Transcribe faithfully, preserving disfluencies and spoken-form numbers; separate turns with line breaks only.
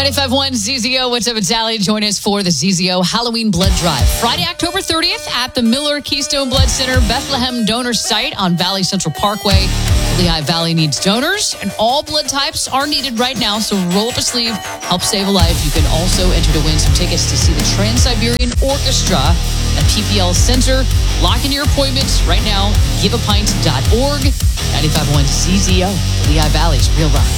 ninety-five point one Z Z O, what's up, it's Allie. Join us for the Z Z O Halloween Blood Drive. Friday, October thirtieth at the Miller Keystone Blood Center, Bethlehem Donor Site on Valley Central Parkway. Lehigh Valley needs donors, and all blood types are needed right now, so roll up a sleeve, help save a life. You can also enter to win some tickets to see the Trans-Siberian Orchestra at P P L Center. Lock in your appointments right now, give a pint dot org. ninety-five point one Z Z O, Lehigh Valley's Real Rock.